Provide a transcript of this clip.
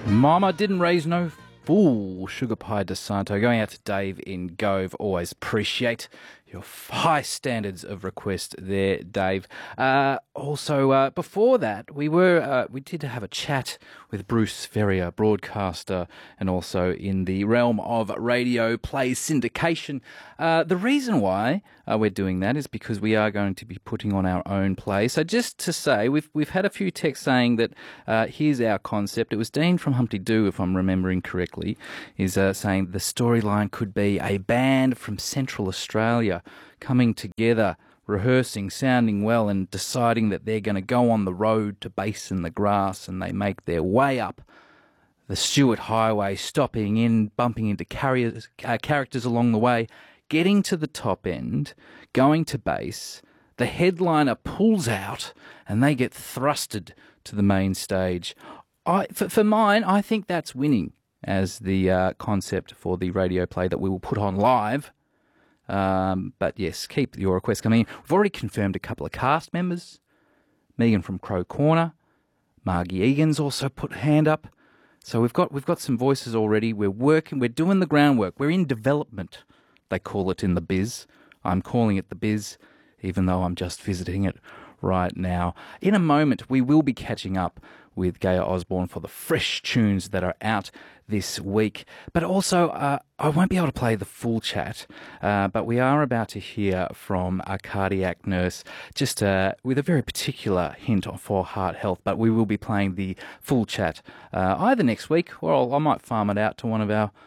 Mama didn't raise no fool. Sugar Pie DeSanto going out to Dave in Gove. Always appreciate your high standards of request there, Dave. Also, before that, we did have a chat with Bruce Ferrier, broadcaster, and also in the realm of radio play syndication. The reason why we're doing that is because we are going to be putting on our own play. So just to say, we've had a few texts saying that here's our concept. It was Dean from Humpty Doo, if I'm remembering correctly, is saying the storyline could be a band from Central Australia coming together, rehearsing, sounding well, and deciding that they're going to go on the road to Base in the Grass, and they make their way up the Stewart Highway, stopping in, bumping into characters along the way, getting to the top end, going to base. The headliner pulls out, and they get thrusted to the main stage. For mine, I think that's winning as the concept for the radio play that we will put on live. But yes, keep your requests coming in. We've already confirmed a couple of cast members. Megan from Crow Corner. Margie Egan's also put a hand up. So we've got some voices already. We're doing the groundwork. We're in development, they call it in the biz. I'm calling it the biz, even though I'm just visiting it right now. In a moment, we will be catching up with Gaia Osborne for the fresh tunes that are out this week. But also, I won't be able to play the full chat, but we are about to hear from a cardiac nurse, just with a very particular hint for heart health. But we will be playing the full chat either next week, or I might farm it out to one of our